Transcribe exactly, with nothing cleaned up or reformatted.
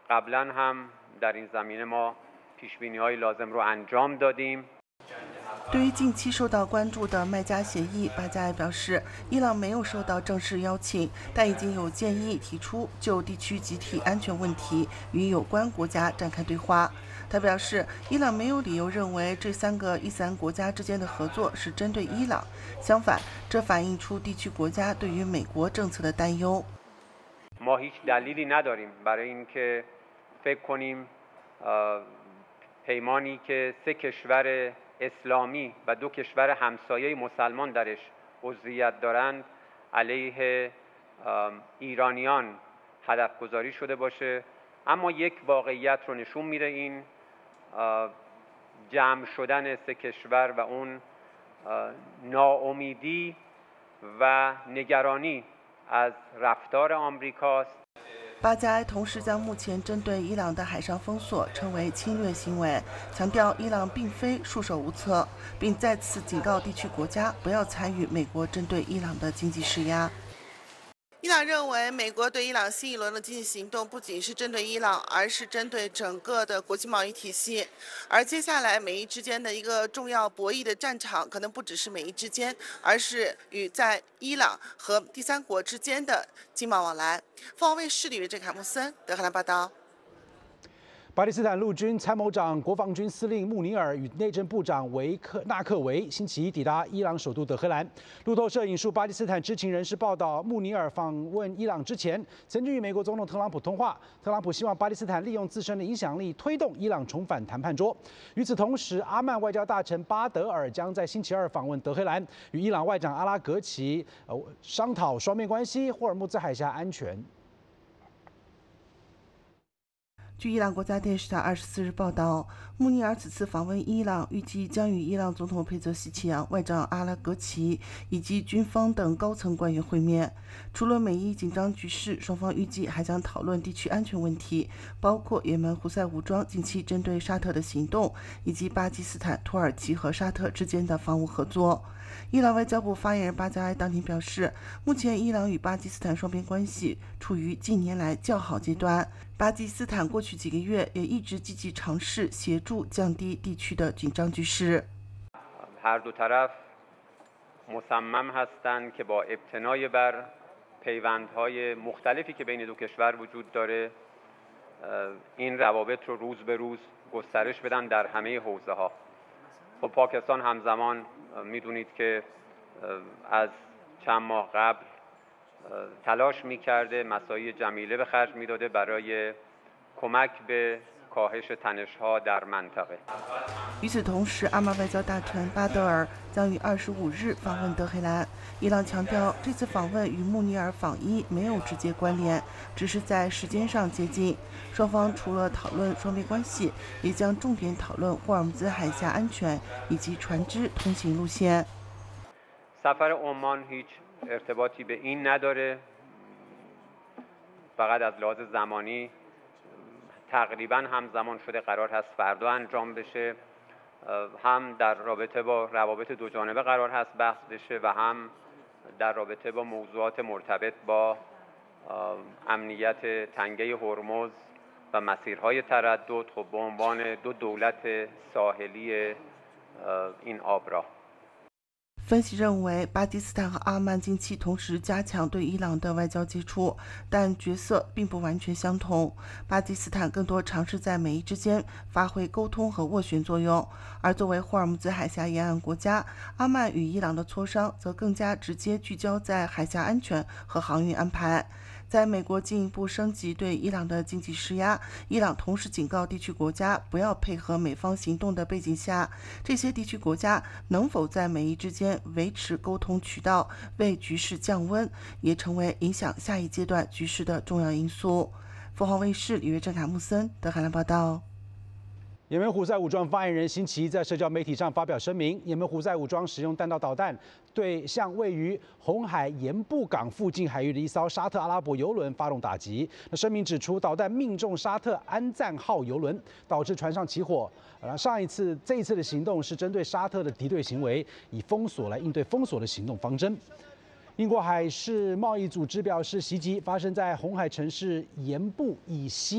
قبلا هم در این زمینه ما پیش‌بینی‌های لازم رو انجام دادیم。 对于近期受到关注的麦加协议，巴加埃表示，伊朗没有受到正式邀请，但已经有建议提出就地区集体安全问题与有关国家展开对话。他表示，伊朗没有理由认为这三个伊斯兰国家之间的合作是针对伊朗，相反，这反映出地区国家对于美国政策的担忧。 ما هیچ دلیلی نداریم برای اینکه فکر کنیم پیمانی که سه کشور اسلامی و دو کشور همسایه مسلمان درش عضویت دارند علیه ایرانیان هدف گذاری شده باشه، اما یک واقعیت رو نشون میده این جمع شدن سه کشور و اون ناامیدی و نگرانی از رفتار آمریکاست。 巴加埃同时将目前针对伊朗的海上封锁称为侵略行为，强调伊朗并非束手无策，并再次警告地区国家不要参与美国针对伊朗的经济施压。伊朗认为，美国对伊朗新一轮的经济行动不仅是针对伊朗，而是针对整个的国际贸易体系。而接下来美伊之间的一个重要博弈的战场，可能不只是美伊之间，而是与在伊朗和第三国之间的经贸往来。凤凰卫视李郑凯穆森德黑兰报道。 巴基斯坦陆军参谋长、国防军司令穆尼尔与内政部长维克纳克维星期一抵达伊朗首都德黑兰。路透社引述巴基斯坦知情人士报道，穆尼尔访问伊朗之前，曾经与美国总统特朗普通话。特朗普希望巴基斯坦利用自身的影响力，推动伊朗重返谈判桌。与此同时，阿曼外交大臣巴德尔将在星期二访问德黑兰，与伊朗外长阿拉格齐呃商讨双边关系、霍尔木兹海峡安全。 据伊朗国家电视台二十四日报道，穆尼尔此次访问伊朗，预计将与伊朗总统佩泽希奇扬、外长阿拉格齐以及军方等高层官员会面。除了美伊紧张局势，双方预计还将讨论地区安全问题，包括也门胡塞武装近期针对沙特的行动，以及巴基斯坦、土耳其和沙特之间的防务合作。伊朗外交部发言人巴加埃当天表示，目前伊朗与巴基斯坦双边关系处于近年来较好阶段。巴基斯坦过去几个月也一直积极尝试协助降低地区的紧张局势。 هر دو طرف مصمم هستند که با ابتنای بر پیوندهای مختلفی که بین دو کشور وجود داره این روابط رو روز به روز گسترش بدن در همه حوزه‌ها. خب پاکستان همزمان میدونید که از چند ماه قبل تلاش میکرده مساعی جمیله به خرج میداده برای کمک به کاهش تنش‌ها در منطقه。 与此同时，阿曼外交大臣巴德尔将于二十五日访问德黑兰。伊朗强调，这次访问与穆尼尔访伊没有直接关联，只是在时间上接近。双方除了讨论双边关系，也将重点讨论霍尔木兹海峡安全以及船只通行路线。 سفر عمان هیچ ارتباطی به این نداره، فقط از لحاظ زمانی تقریبا همزمان شده قرار هست فردا انجام بشه، هم در رابطه با روابط دو جانبه قرار هست بحث بشه و هم در رابطه با موضوعات مرتبط با امنیت تنگه هرمز و مسیرهای تردد خب به عنوان دو دولت ساحلی این آبراه。 分析认为，巴基斯坦和阿曼近期同时加强对伊朗的外交接触，但角色并不完全相同。巴基斯坦更多尝试在美伊之间发挥沟通和斡旋作用，而作为霍尔木兹海峡沿岸国家，阿曼与伊朗的磋商则更加直接聚焦在海峡安全和航运安排。在美国进一步升级对伊朗的经济施压，伊朗同时警告地区国家不要配合美方行动的背景下，这些地区国家能否在美伊之间维持沟通渠道，为局势降温，也成为影响下一阶段局势的重要因素。凤凰卫视李约郑卡穆森德海兰报道。 也门胡塞武装发言人星期一在社交媒体上发表声明，也门胡塞武装使用弹道导弹对向位于红海盐布港附近海域的一艘沙特阿拉伯油轮发动打击。那声明指出，导弹命中沙特安赞号油轮，导致船上起火。而上一次这一次的行动是针对沙特的敌对行为，以封锁来应对封锁的行动方针。英国海事贸易组织表示，袭击发生在红海城市盐布以西。